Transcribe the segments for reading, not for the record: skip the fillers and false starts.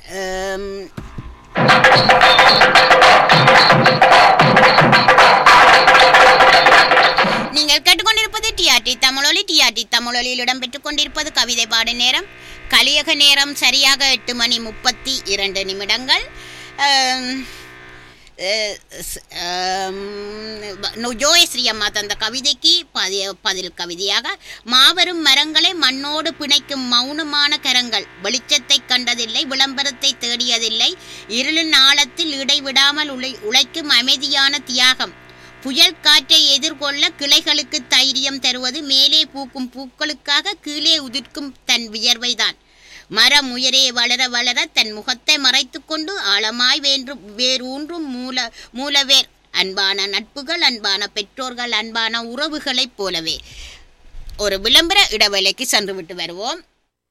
நீங்கள் கேட்டுக்கொண்டிருப்பது டிஆர்டி தமிழொலி. டிஆர்டி தமிழொலியில் இடம்பெற்றுக் கொண்டிருப்பது கவிதை பாடு நேரம். கலியக நேரம் சரியாக 8:32. ஜோயஸ்ரீ அம்மா தந்த கவிதைக்கு பதில் கவிதையாக, மாபெரும் மரங்களை மண்ணோடு பிணைக்கும் மௌனமான கரங்கள், வெளிச்சத்தை கண்டதில்லை, விளம்பரத்தை தேடியதில்லை, இருளின் ஆழத்தில் இடைவிடாமல் உழைக்கும் அமைதியான தியாகம், புயல் காற்றை எதிர்கொள்ள கிளைகளுக்கு தைரியம் தருவது, மேலே பூக்கும் பூக்களுக்காக கீழே உதிர்க்கும் தன் வியர்வைதான். மரம் உயரே வளர வளர தன் முகத்தை மறைத்து கொண்டு ஆழமாய் வேரூன்றும் மூலவேர். அன்பான நட்புகள், அன்பான பெற்றோர்கள், அன்பான உறவுகளைப் போலவே. ஒரு விளம்பர இடைவேளைக்கு சென்று விட்டு வருவோம்.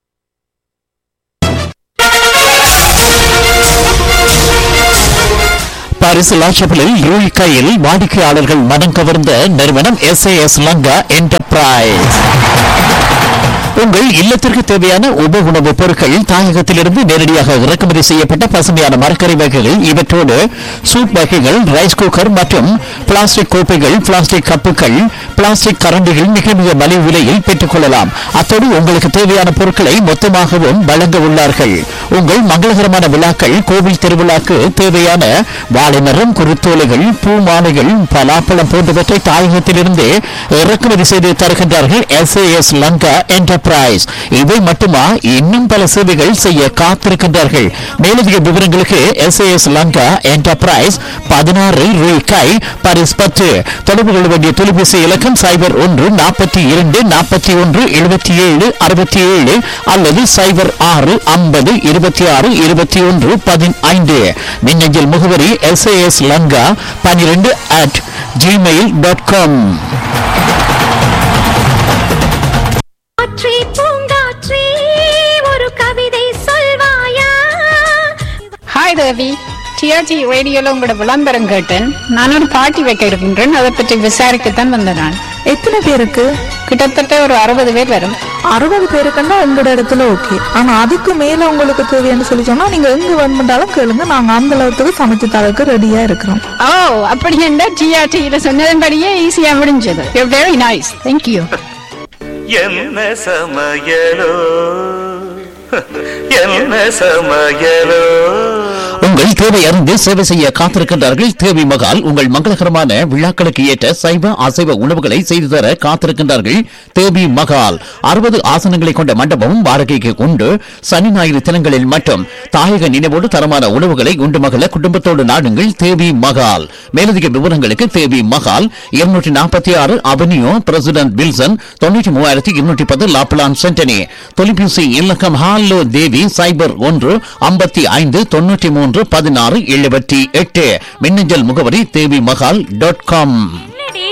பாரிஸ் லாஷபிளில் யூல்கையில் வாடிக்கையாளர்கள் மனம் கவர்ந்த நிறுவனம் SAS லங்கா என்டர்பிரைஸ். உங்கள் இல்லத்திற்கு தேவையான உப உணவுப் பொருட்கள் தாயகத்திலிருந்து நேரடியாக இறக்குமதி செய்யப்பட்ட பசுமையான மரக்கறி வகைகள், இவற்றோடு சூப் வகைகள், ரைஸ் குக்கர் மற்றும் பிளாஸ்டிக் கோப்பைகள், பிளாஸ்டிக் கப்புகள், பிளாஸ்டிக் கரண்டிகள் மிக மிக மலிவு விலையில் பெற்றுக் கொள்ளலாம். அத்தோடு உங்களுக்கு தேவையான பொருட்களை மொத்தமாகவும் வழங்க உள்ளார்கள். உங்கள் மங்களகரமான விழாக்கள், கோவில் திருவிழாக்கு தேவையான வாழைமரம், குருத்தோலைகள், பூ மாலைகள், பலாப்பழம் போன்றவற்றை தாயகத்திலிருந்து இறக்குமதி செய்து தருகின்றார்கள் SAS லங்கா என்டர்பிரைஸ். இவை மட்டுமா, இன்னும் பல சேவைகள் செய்ய காத்திருக்கின்றார்கள். மேலதிக விவரங்களுக்கு SAS லங்கா என்டர்பிரைஸ் 16 ரூபாய் பாரிஸ் 10. தொடர்பு கொள்ள வேண்டிய தொலைபேசி இலக்கம் 0142417767 அல்லது 0650262115. மின்னஞ்சல் முகவரி SAS லங்கா 12@gmail.com. ஒரு கவிதை சொல்வாயா? ஹாய் தேவி, டிஆர்டி ரேடியோல உங்களோட விளம்பரம் கேட்டேன். நான் ஒரு பார்ட்டி வைக்க இருக்கின்றேன், அதை பற்றி விசாரிக்கத்தான் வந்தேன். நான் எத்தனை பேருக்கு? கிட்டத்தட்ட ஒரு 60 பேர் வரும். 60 பேருக்குன்னா உங்களோட இடத்துல ஓகே. ஆனா அதுக்கு மேல உங்களுக்கு தேவைன்னு சொல்லி சொன்னா நீங்க எங்க வேணும்னாலும் கேளுங்க, நாங்க அந்த அளவுக்கு சமைச்சு தரக்கு ரெடியா இருக்கிறோம். ஓ, அப்படி என்ன? டிஆர்டியில சொன்னதன்படியே ஈஸியா முடிஞ்சது. Very nice, thank you. என்ன சமையலோ என்ன சமையலோ. உங்கள் தேவை அறிந்து சேவை செய்ய காத்திருக்கின்றார்கள் தேவி மகால். உங்கள் மங்களகரமான விழாக்களுக்கு ஏற்ற சைவ அசைவ உணவுகளை செய்து தர காத்திருக்கின்றார்கள் தேவி மகால். 60 ஆசனங்களை கொண்ட மண்டபமும் வாடகைக்கு உண்டு. சனி ஞாயிறு தினங்களில் மட்டும் தாயக நினைவோடு தரமான உணவுகளை உண்டு மகள குடும்பத்தோடு நாடுங்கள் தேவி மகால். மேலதிக விவரங்களுக்கு தேவி Mahal 246 avenue president Wilson 93210 La Plaine சென்டனி. தொலைபேசி இலக்கம் ஹாலோ தேவி 0155931678. மின்னஞ்சல் முகவரி தேவி மகால் .com.